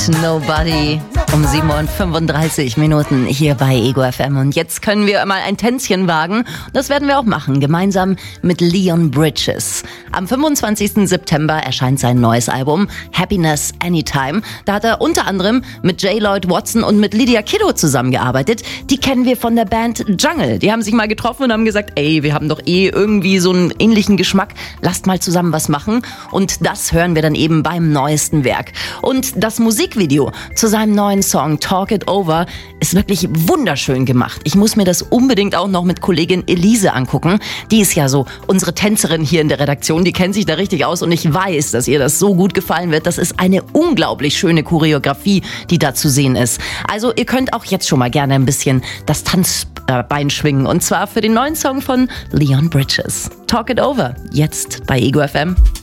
Nobody um 7:35 Uhr hier bei Ego FM. Und jetzt können wir mal ein Tänzchen wagen. Das werden wir auch machen, gemeinsam mit Leon Bridges. Am 25. September erscheint sein neues Album Happiness Anytime. Da hat er unter anderem mit J. Lloyd Watson und mit Lydia Kiddo zusammengearbeitet. Die kennen wir von der Band Jungle. Die haben sich mal getroffen und haben gesagt, ey, wir haben doch irgendwie so einen ähnlichen Geschmack. Lasst mal zusammen was machen. Und das hören wir dann eben beim neuesten Werk. Und das Musikvideo zu seinem neuen Song Talk It Over ist wirklich wunderschön gemacht. Ich muss mir das unbedingt auch noch mit Kollegin Elise angucken. Die ist ja so unsere Tänzerin hier in der Redaktion. Die kennt sich da richtig aus und ich weiß, dass ihr das so gut gefallen wird. Das ist eine unglaublich schöne Choreografie, die da zu sehen ist. Also ihr könnt auch jetzt schon mal gerne ein bisschen das Tanzbein schwingen. Und zwar für den neuen Song von Leon Bridges. Talk It Over. Jetzt bei Ego FM.